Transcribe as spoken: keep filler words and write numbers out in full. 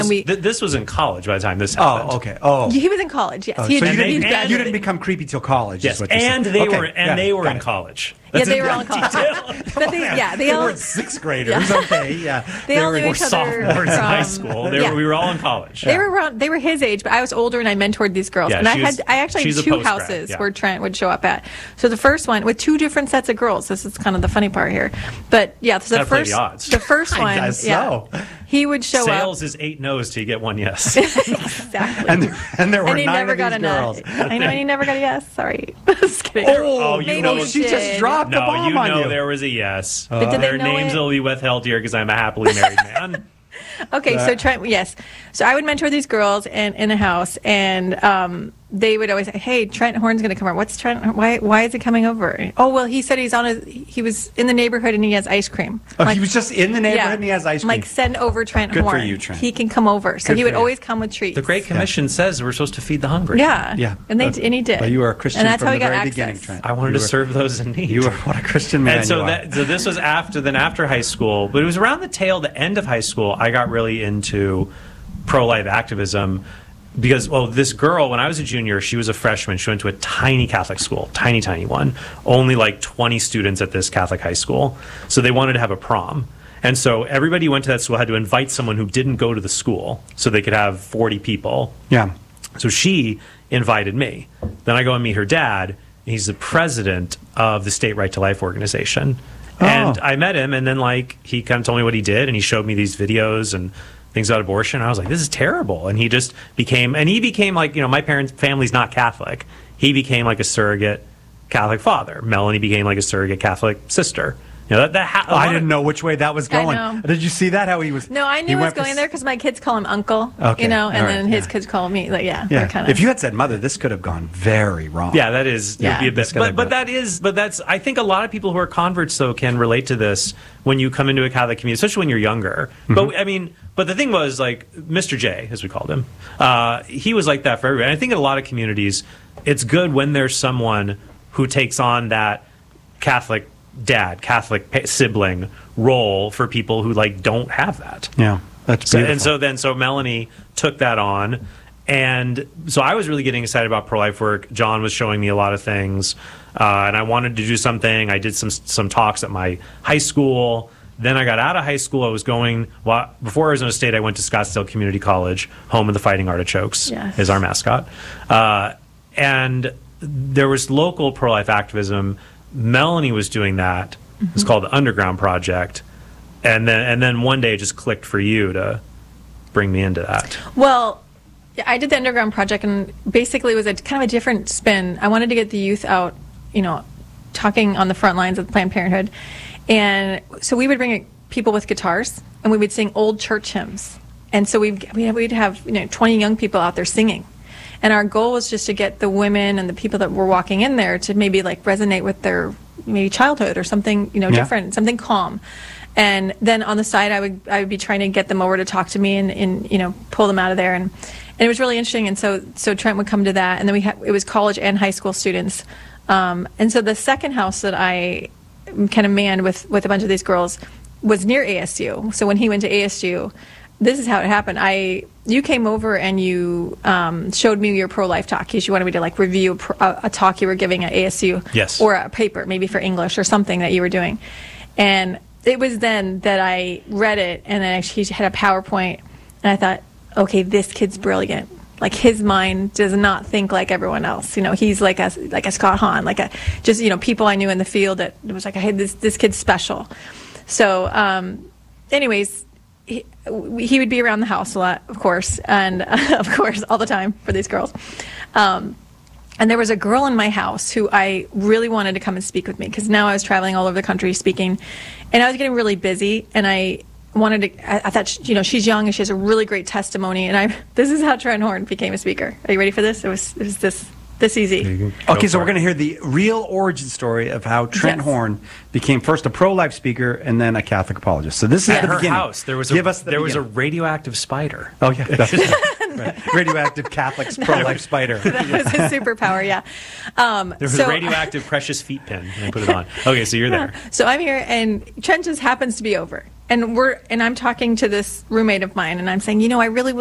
And we, Th- this was in college by the time this happened. Oh, okay. Oh, he was in college. Yes, oh, he so had, you he'd didn't, graduated. you didn't become creepy till college. Yes, is what you're and saying. they Okay, were and got they it, were got in it. college. Yeah, That's they a were all in college. but they, yeah, they They all weren't sixth graders. Yeah. Okay, yeah. They, all knew Or each other sophomores in high from- school. They yeah. were, we were all in college. They were around. They were his age, but I was older, and I mentored these girls. Yeah, and I she had, was- I actually she's a had two postgrad, houses yeah. where Trent would show up at. So the first one with two different sets of girls. This is kind of the funny part here. But yeah, so the Gotta play first, the odds. the first I one, guess yeah, so. he would show Sales up is eight no's till you get one yes. exactly. And there, and there were And he nine never of got these a girls. nut. I know, and he never got a yes. Sorry, just kidding. Oh, you Maybe know- he she just did. dropped the No, bomb you on know you. there was a yes. But did they Their know names it? will be withheld here because I'm a happily married man. Okay, so Trent, yes. So I would mentor these girls in, in a house, and um, they would always say, "Hey, Trent Horn's going to come over. What's Trent? Why? Why is he coming over? Oh, well, he said he's on a. He was in the neighborhood and he has ice cream. Oh, Like, he was just in the neighborhood yeah. and he has ice cream. Like, send over Trent Good for Horn. you, Trent. He can come over. So Good he for would you. always come with treats. The Great Commission says we're supposed to feed the hungry. Yeah. Yeah. And they But- and he did. but you were a Christian and that's from how he the got very access. beginning, Trent. I wanted You to were- serve those in need. You were what a Christian man And so you are. that so this was after then after high school, but it was around the tail, the end of high school. I got really into pro-life activism because well, this girl when I was a junior, she was a freshman. She went to a tiny Catholic school, tiny tiny one, only like twenty students at this Catholic high school. So they wanted to have a prom. And so everybody who went to that school had to invite someone who didn't go to the school so they could have forty people. Yeah. So she invited me. Then I go and meet her dad. He's the president of the State Right to Life organization. Oh. And I met him, and then like he kind of told me what he did, and he showed me these videos and things about abortion. I was like, this is terrible. And he just became, and he became like, you know, my parents' family's not Catholic. He became like a surrogate Catholic father. Melanie became like a surrogate Catholic sister. You know, that, that ha- a I lot didn't of- know which way that was I going. know. Did you see that? How he was? No, I he knew it was went for going s- there because my kids call him uncle, Okay, you know, and all right, then his yeah. kids call me, like, yeah. Yeah. Kind of. If you had said mother, this could have gone very wrong. Yeah, that is. Yeah. Yeah, be a That's bit, gonna but but go- that is. But that's. I think a lot of people who are converts though can relate to this when you come into a Catholic community, especially when you're younger. Mm-hmm. But I mean, but the thing was like Mister J, as we called him. Uh, he was like that for everybody. And I think in a lot of communities, it's good when there's someone who takes on that Catholic dad, Catholic pa- sibling role for people who like don't have that. Yeah. That's So, beautiful. and so then, so Melanie took that on, and so I was really getting excited about pro-life work. John was showing me a lot of things, uh, and I wanted to do something. I did some some talks at my high school. Then I got out of high school. I was going well, before Arizona State. I went to Scottsdale Community College, home of the Fighting Artichokes, Yes. is our mascot, uh, and there was local pro-life activism. Melanie was doing that. Mm-hmm. It's called the Underground Project. And then, and then one day it just clicked for you to bring me into that. Well, yeah, I did the underground project, and basically it was a kind of a different spin. I wanted to get the youth out, you know, talking on the front lines of Planned Parenthood, and so we would bring people with guitars, and we would sing old church hymns, and so we we'd have you know twenty young people out there singing, and our goal was just to get the women and the people that were walking in there to maybe like resonate with their maybe childhood or something you know Yeah. different, something calm. And then on the side, I would I would be trying to get them over to talk to me and, and you know pull them out of there, and and it was really interesting. And so so Trent would come to that, and then we had it was college and high school students, um, and so the second house that I kind of manned with with a bunch of these girls was near A S U. So when he went to A S U, this is how it happened. I you came over and you um, showed me your pro life talk because you wanted me to like review a, pro- a, a talk you were giving at A S U, Yes. or a paper maybe for English or something that you were doing, and it was then that I read it, and then actually he had a PowerPoint, and I thought, okay, this kid's brilliant. Like his mind does not think like everyone else. You know, he's like a like a Scott Hahn, like a just you know people I knew in the field that it was like, hey, this this kid's special. So, um, anyways, he, he would be around the house a lot, of course, and uh, of course all the time for these girls. Um, And there was a girl in my house who I really wanted to come and speak with me because now I was traveling all over the country speaking, and I was getting really busy. And I wanted to. I, I thought, she, you know, she's young and she has a really great testimony. And I, this is how Trent Horn became a speaker. Are you ready for this? It was, it was this, this easy. Okay, so we're going to hear the real origin story of how Trent Yes. Horn became first a pro-life speaker and then a Catholic apologist. So this is At the her beginning. house, there was a Give us the there was a beginning. radioactive spider. Oh yeah, that's right. Radioactive Catholic pro-life spider. That was his superpower. Yeah. Um, There was so, a radioactive precious feet pin, and I put it on. Okay, so you're there. So I'm here, and Trent just happens to be over. and we're and I'm talking to this roommate of mine, and I'm saying, you know, I really